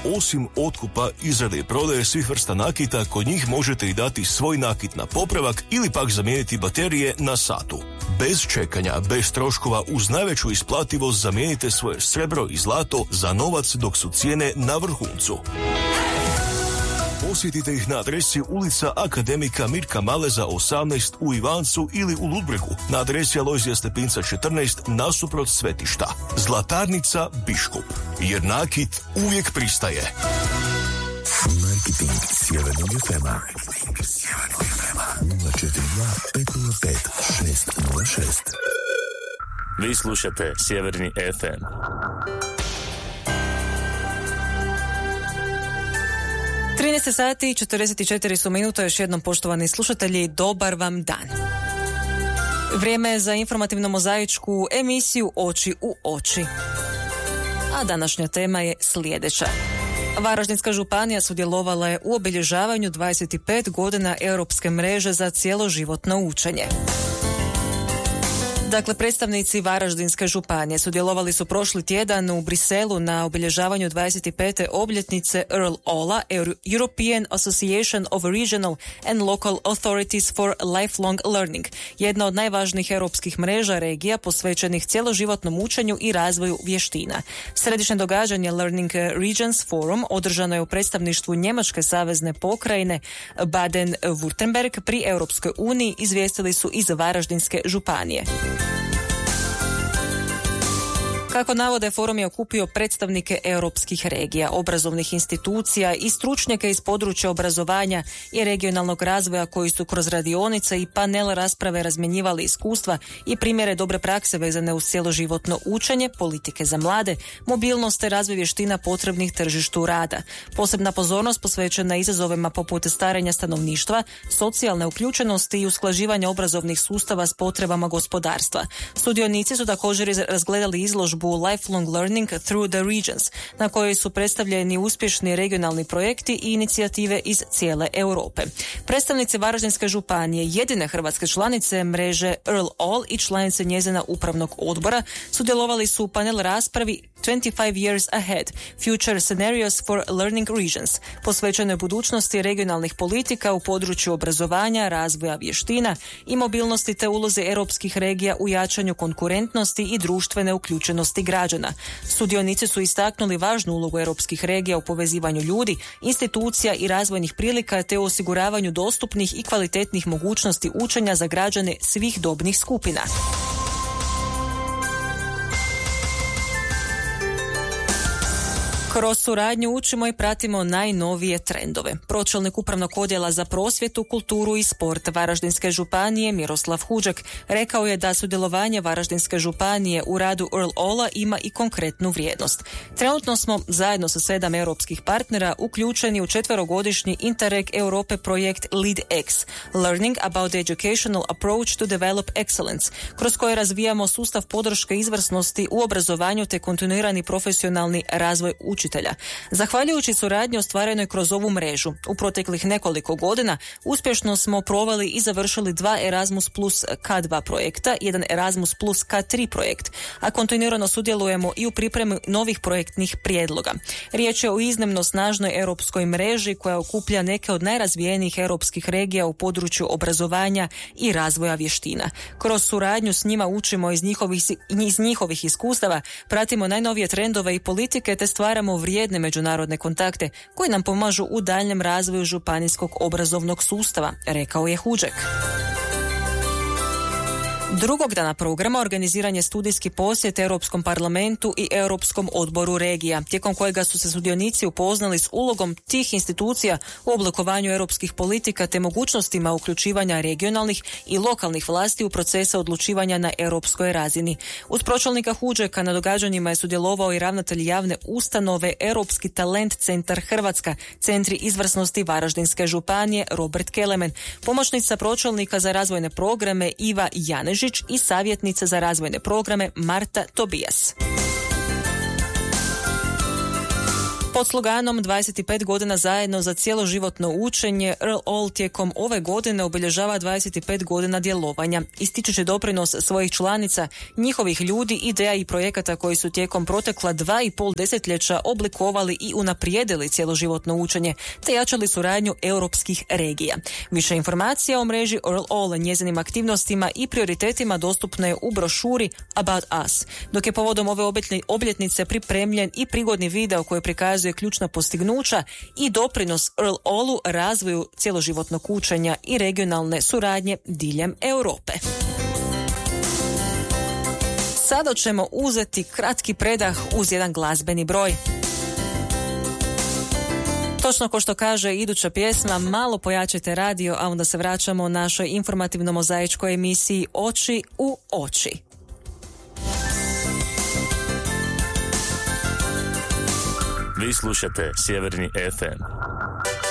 Osim otkupa, izrade i prodaje svih vrsta nakita, kod njih možete i dati svoj nakit na popravak ili pak zamijeniti baterije na satu. Bez čekanja, bez troškova, uz najveću isplativost zamijenite svoje srebro i zlato za novac dok su cijene na vrhuncu. Posjetite ih na adresi ulica Akademika Mirka Maleza 18 u Ivancu ili u Ludbregu, na adresi Alojzija Stepinca 14 nasuprot Svetišta. Zlatarnica Biškup, jer nakit uvijek pristaje. Marketing Sjevernog FM-a 042 505 606. Vi slušate Sjeverni FM. sati i 44 su minuta, još jednom poštovani slušatelji, dobar vam dan. Vrijeme je za informativno mozaičku emisiju Oči u oči. A današnja tema je sljedeća. Varaždinska županija sudjelovala je u obilježavanju 25 godina Europske mreže za cjeloživotno učenje. Dakle, predstavnici Varaždinske županije sudjelovali su prošli tjedan u Briselu na obilježavanju 25. obljetnice Earl Ola, European Association of Regional and Local Authorities for Lifelong Learning, jedna od najvažnijih europskih mreža regija posvećenih cjeloživotnom učenju i razvoju vještina. Središnje događanje Learning Regions Forum održano je u predstavništvu Njemačke savezne pokrajine Baden-Württemberg pri Europskoj uniji, izvijestili su iz Varaždinske županije. Kako navode, forum je okupio predstavnike europskih regija, obrazovnih institucija i stručnjake iz područja obrazovanja i regionalnog razvoja koji su kroz radionice i panel rasprave razmjenjivali iskustva i primjere dobre prakse vezane uz cjeloživotno učenje, politike za mlade, mobilnost te razvoj vještina potrebnih tržištu rada. Posebna pozornost posvećena izazovima poput starenja stanovništva, socijalne uključenosti i usklađivanja obrazovnih sustava s potrebama gospodarstva. Sudionici su također razgledali izložbu Lifelong Learning Through the Regions, na kojoj su predstavljeni uspješni regionalni projekti i inicijative iz cijele Europe. Predstavnici Varaždinske županije, jedine hrvatske članice mreže Earl All i članice njezina upravnog odbora, sudjelovali su u panel raspravi 25 Years Ahead, Future Scenarios for Learning Regions, posvećenoj budućnosti regionalnih politika u području obrazovanja, razvoja vještina i mobilnosti te ulozi europskih regija u jačanju konkurentnosti i društvene uključenosti građana. Sudionici su istaknuli važnu ulogu europskih regija u povezivanju ljudi, institucija i razvojnih prilika te u osiguravanju dostupnih i kvalitetnih mogućnosti učenja za građane svih dobnih skupina. Kroz suradnju učimo i pratimo najnovije trendove. Pročelnik Upravnog odjela za prosvjetu, kulturu i sport Varaždinske županije Miroslav Huđak rekao je da sudjelovanje Varaždinske županije u radu Earl Ola ima i konkretnu vrijednost. Trenutno smo zajedno sa 7 europskih partnera uključeni u 4-godišnji Interreg Europe projekt LEAD-X, Learning about the Educational Approach to Develop Excellence, kroz koje razvijamo sustav podrške izvrsnosti u obrazovanju te kontinuirani profesionalni razvoj učitelja. Zahvaljujući suradnji ostvarenoj kroz ovu mrežu, u proteklih nekoliko godina uspješno smo proveli i završili 2 Erasmus plus K2 projekta, 1 Erasmus plus K3 projekt, a kontinuirano sudjelujemo i u pripremi novih projektnih prijedloga. Riječ je o iznimno snažnoj europskoj mreži koja okuplja neke od najrazvijenijih europskih regija u području obrazovanja i razvoja vještina. Kroz suradnju s njima učimo iz njihovih iskustava, pratimo najnovije trendove i politike te stvaramo vrijedne međunarodne kontakte koji nam pomažu u daljnjem razvoju županijskog obrazovnog sustava, rekao je Huđek. Drugog dana programa organiziran je studijski posjet Europskom parlamentu i Europskom odboru regija, tijekom kojega su se sudionici upoznali s ulogom tih institucija u oblikovanju europskih politika te mogućnostima uključivanja regionalnih i lokalnih vlasti u procese odlučivanja na europskoj razini. Uz pročelnika Huđeka na događanjima je sudjelovao i ravnatelj javne ustanove Europski talent centar Hrvatska, centri izvrsnosti Varaždinske županije Robert Kelemen, pomoćnica pročelnika za razvojne programe Iva Janežić i savjetnica za razvojne programe Marta Tobijas. Pod sloganom 25 godina zajedno za cjeloživotno učenje, Earl Hall tijekom ove godine obilježava 25 godina djelovanja. Ističući doprinos svojih članica, njihovih ljudi, ideja i projekata koji su tijekom protekla 2,5 desetljeća oblikovali i unaprijedili cjeloživotno učenje, te jačali suradnju europskih regija. Više informacija o mreži Earl Hall, njezinim aktivnostima i prioritetima dostupno je u brošuri About Us. Dok je povodom ove obljetnice pripremljen i prigodni video koji prikazuje ključna postignuća i doprinos Earl Hallu razvoju cjeloživotnog učenja i regionalne suradnje diljem Europe. Sada ćemo uzeti kratki predah uz jedan glazbeni broj. Točno ko što kaže iduća pjesma, malo pojačajte radio, a onda se vraćamo našoj informativno-mozaičkoj emisiji Oči u oči. Vi slušate Sjeverni FM.